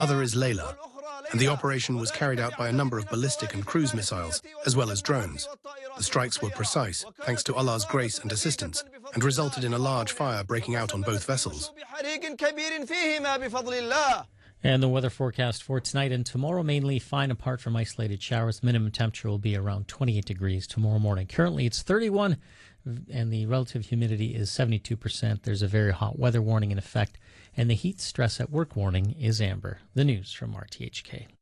other is Layla, and the operation was carried out by a number of ballistic and cruise missiles, as well as drones. The strikes were precise, thanks to Allah's grace and assistance, and resulted in a large fire breaking out on both vessels. And the weather forecast for tonight and tomorrow, mainly fine apart from isolated showers. Minimum temperature will be around 28 degrees tomorrow morning. Currently it's 31 and the relative humidity is 72%. There's a very hot weather warning in effect, and the heat stress at work warning is amber. The news from RTHK.